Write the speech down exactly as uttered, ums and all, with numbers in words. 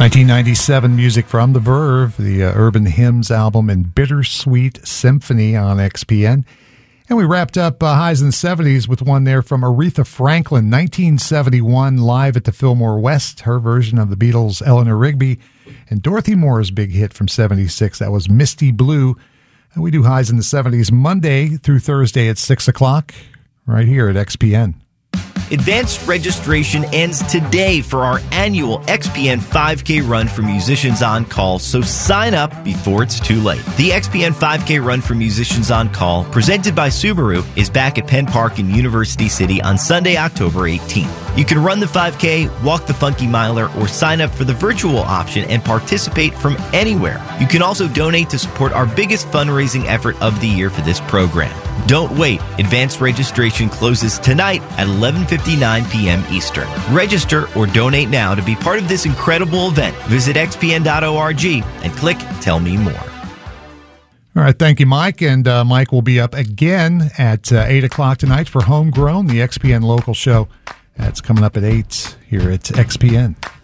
nineteen ninety-seven music from The Verve, the uh, Urban Hymns album, and Bittersweet Symphony on X P N. And we wrapped up uh, highs in the seventies with one there from Aretha Franklin, nineteen seventy-one, live at the Fillmore West, her version of the Beatles' Eleanor Rigby, and Dorothy Moore's big hit from seventy-six, that was Misty Blue. And we do highs in the seventies Monday through Thursday at six o'clock, right here at X P N. Advanced registration ends today for our annual X P N five K Run for Musicians on Call, so sign up before it's too late. The X P N five K Run for Musicians on Call, presented by Subaru, is back at Penn Park in University City on Sunday, October eighteenth. You can run the five K, walk the Funky Miler, or sign up for the virtual option and participate from anywhere. You can also donate to support our biggest fundraising effort of the year for this program. Don't wait. Advanced registration closes tonight at eleven fifty-nine p.m. Eastern. Register or donate now to be part of this incredible event. Visit x p n dot org and click Tell Me More. All right, thank you, Mike. And uh, Mike will be up again at uh, eight o'clock tonight for Homegrown, the X P N local show. That's coming up at eight here at X P N.